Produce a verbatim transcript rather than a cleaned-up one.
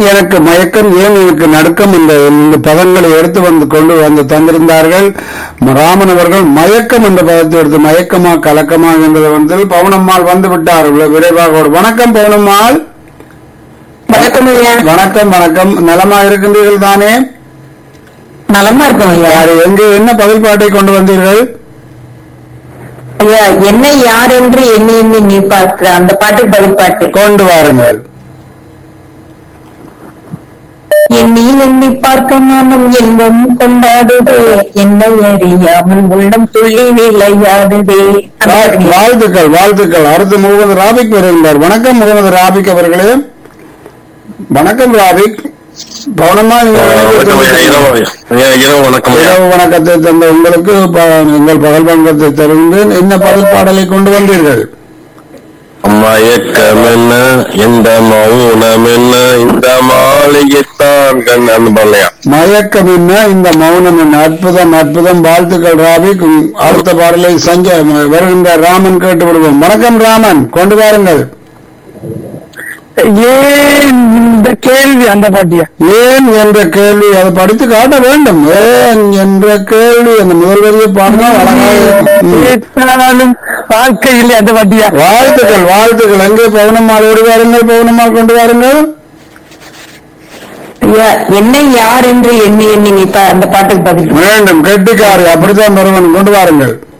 எனக்கு மயக்கம், ஏன் எனக்கு நடுக்கம், இந்த இந்த பதங்களை எடுத்து வந்து கொண்டு வந்து தந்திருந்தார்கள் ராமன் அவர்கள். மயக்கம் என்ற பதத்தை எடுத்து மயக்கமா கலக்கமா என்பதை வந்து பவுனம்மாள் வந்து விட்டார் விரைவாக. வணக்கம் பவுனம்மாள். வணக்கம் ஐயா. வணக்கம் வணக்கம். நலமா இருக்கின்றீர்கள் தானே? நலமா இருக்கும் ஐயா. எங்கே என்ன பதில் பாட்டை கொண்டு வந்தீர்கள்? ஐயா, என்னை யார் என்று எண்ணி எண்ணி நீ பார்க்கிற அந்த பாட்டு பதில் பாட்டு கொண்டு வாருங்கள். எண்ணி எண்ணி பார்க்க நானும் எங்கும் கொண்டாடுதே, என்னை அறியாமல் உள்ளம் துள்ளி விளையாடுதே. வாழ்த்துக்கள் வாழ்த்துக்கள். அடுத்து முகமது ராபிக் வருகின்றார். வணக்கம் முகமது ராபிக் அவர்களே. வணக்கம் ராபிக். பவுனம்மா, இரவு வணக்கத்தை தந்த உங்களுக்கு எங்கள் பகல் வணக்கத்தை தருகின்றேன். என்ன பதில் பாடலை கொண்டு வந்தீர்கள்? மயக்கம் என்ன, இந்த மௌனம் என்ன, இந்த மாளிகைத்தான் கண் அந்த பண்ணலையா? மயக்கம் என்ன, இந்த மௌனம் என்ன. அற்புதம் அற்புதம். வாழ்த்துக்கள் ராபிக். அடுத்த பாடலை சஞ்சய் வருகின்ற ராமன் கேட்டு விடுவோம். வணக்கம் ராமன், கொண்டு வாருங்கள். ஏன் இந்த கேள்வி அந்த பாட்டியா? ஏன் என்ற கேள்வி அதை படித்து காட்ட வேண்டும். ஏன் என்ற கேள்வி அந்த முதல் வரியை பாடினா அழகாலும் வாழ்க்கையில் அந்த பாட்டியா? வாழ்த்துக்கள் வாழ்த்துக்கள். எங்கே பவுனம்மாள் ஓடி வாருங்கள். பவுனம்மாள் கொண்டு வாருங்கள். ஐயா, என்னை யார் என்று எண்ணி எண்ணி நீ அந்த பாட்டுக்கு பதில் வேண்டும். கெட்டிக்காரி அப்படித்தான் வருவன். கொண்டு வாருங்கள்.